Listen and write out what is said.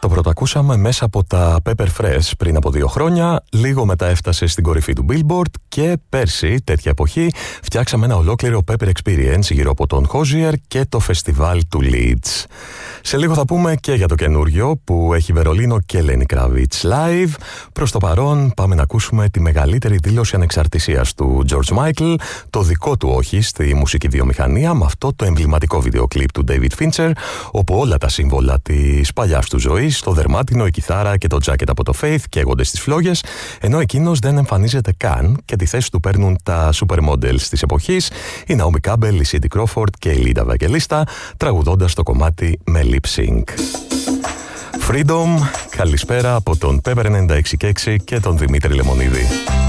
πρωτοακούσαμε μέσα από τα Pepper Fresh πριν από 2 χρόνια, λίγο μετά έφτασε στην κορυφή του Billboard και πέρσι, τέτοια εποχή, φτιάξαμε ένα ολόκληρο Pepper Experience γύρω από τον Hozier και το φεστιβάλ του Leeds. Σε λίγο θα πούμε και για το καινούριο που έχει Βερολίνο και Lenny Kravitz live. Προς το παρόν πάμε να ακούσουμε τη μεγαλύτερη δήλωση ανεξαρτησίας του George Michael, το δικό του όχι στη μουσική βιομηχανία, με αυτό το εμβληματικό βίντεο κλιπ του David Fincher, όπου όλα τα σύμβολα της παλιάς του ζωής, το δερμάτινο, η κιθάρα και το τζάκετ από το Faith καίγονται στις φλόγες, ενώ εκείνος δεν εμφανίζεται καν και τη θέση του παίρνουν τα supermodels της εποχής, η Naomi Campbell, η Cindy Crawford και η Linda Evangelista, τραγουδώντας το κομμάτι με lip sync. Freedom, καλησπέρα από τον Pepper 96 και τον Δημήτρη Λεμονίδη.